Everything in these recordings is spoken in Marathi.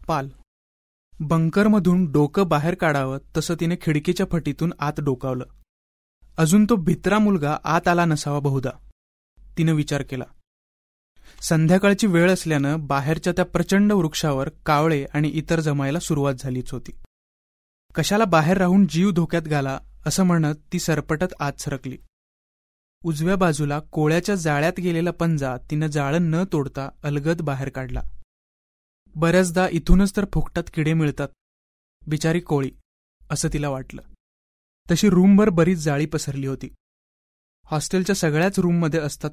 पाल. बंकरमधून डोकं बाहेर काढावं तसं तिने खिडकीच्या फटीतून आत डोकावलं. अजून तो भित्रा मुलगा आत आला नसावा बहुधा, तिनं विचार केला. संध्याकाळची वेळ असल्यानं बाहेरच्या त्या प्रचंड वृक्षावर कावळे आणि इतर जमायला सुरुवात झालीच होती. कशाला बाहेर राहून जीव धोक्यात घाला असं म्हणत ती सरपटत आत सरकली. उजव्या बाजूला कोळ्याच्या जाळ्यात गेलेला पंजा तिनं जाळं न तोडता अलगद बाहेर काढला. बऱ्याचदा इथूनच तर फुकटात किडे मिळतात, बिचारी कोळी असं तिला वाटलं. तशी रूमभर बरीच जाळी पसरली होती. हॉस्टेलच्या सगळ्याच रूममध्ये असतात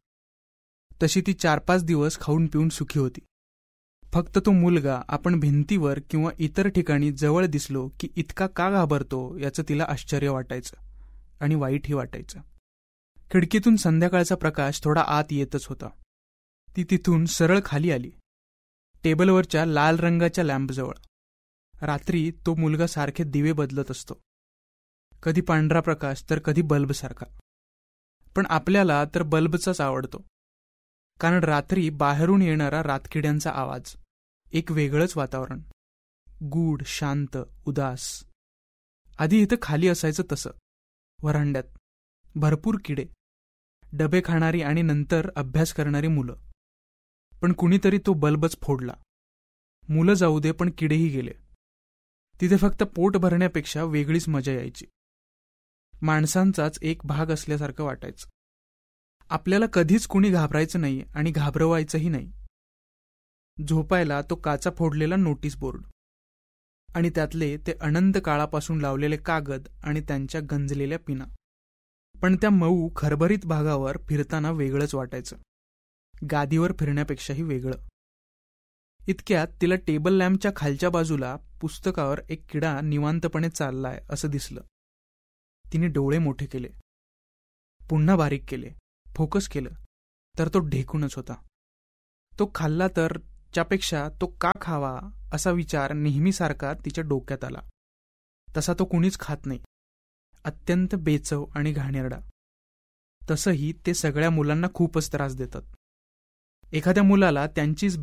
तशी ती 4-5 दिवस खाऊन पिऊन सुखी होती. फक्त तो मुलगा आपण भिंतीवर किंवा इतर ठिकाणी जवळ दिसलो की इतका का घाबरतो याचं तिला आश्चर्य वाटायचं आणि वाईटही वाटायचं. खिडकीतून संध्याकाळचा प्रकाश थोडा आत येतच होता. ती तिथून सरळ खाली आली, टेबलवरच्या लाल रंगाच्या लॅम्पजवळ. रात्री तो मुलगा सारखे दिवे बदलत असतो, कधी पांढरा प्रकाश तर कधी बल्बसारखा. पण आपल्याला तर बल्बचाच आवडतो, कारण रात्री बाहेरून येणारा रातकिड्यांचा आवाज, एक वेगळंच वातावरण, गूढ, शांत, उदास. आधी इथं खाली असायचं तसं, व्हरांड्यात भरपूर किडे, डबे खाणारी आणि नंतर अभ्यास करणारी मुलं. पण कुणीतरी तो बल्बच फोडला. मुलं जाऊ दे, पण किडेही गेले. तिथे फक्त पोट भरण्यापेक्षा वेगळीच मजा यायची. माणसांचाच एक भाग असल्यासारखं वाटायचं. आपल्याला कधीच कुणी घाबरायचं नाही आणि घाबरवायचंही नाही. झोपायला तो काचा फोडलेला नोटीस बोर्ड आणि त्यातले ते अनंत काळापासून लावलेले कागद आणि त्यांच्या गंजलेल्या पिना. पण त्या मऊ खरभरीत भागावर फिरताना वेगळंच वाटायचं, गादीवर फिरण्यापेक्षाही वेगळं. इतक्यात तिला टेबल लॅम्पच्या खालच्या बाजूला पुस्तकावर एक किडा निवांतपणे चाललाय असं दिसलं. तिने डोळे मोठे केले, पुन्हा बारीक केले, फोकस केलं, तर तो ढेकूनच होता. तो खाल्ला तर च्यापेक्षा तो का खावा असा विचार नेहमीसारखा तिच्या डोक्यात आला. तसा तो कुणीच खात नाही, अत्यंत बेचव आणि घाणेरडा. तसंही ते सगळ्या मुलांना खूपच त्रास देतात. एखाद्या मुलाला त्यांचीच